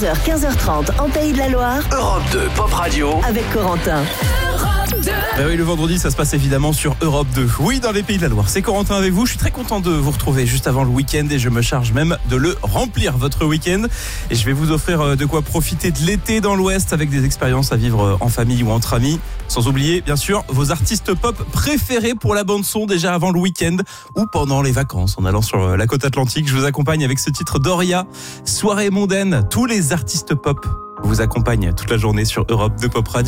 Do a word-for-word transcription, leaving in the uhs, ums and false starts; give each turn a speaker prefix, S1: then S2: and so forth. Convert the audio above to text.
S1: quatorze heures, quinze heures trente en Pays de la Loire.
S2: Europe deux Pop Radio
S1: Avec Corentin.
S3: Ben oui, le vendredi, ça se passe évidemment sur Europe deux. Oui, dans les Pays de la Loire. C'est Corentin avec vous. Je suis très content de vous retrouver juste avant le week-end et je me charge même de le remplir, votre week-end. Et je vais vous offrir de quoi profiter de l'été dans l'Ouest avec des expériences à vivre en famille ou entre amis. Sans oublier, bien sûr, vos artistes pop préférés pour la bande-son déjà avant le week-end ou pendant les vacances en allant sur la côte atlantique. Je vous accompagne avec ce titre d'Oria, Soirée mondaine. Tous les artistes pop vous accompagnent toute la journée sur Europe deux Pop Radio.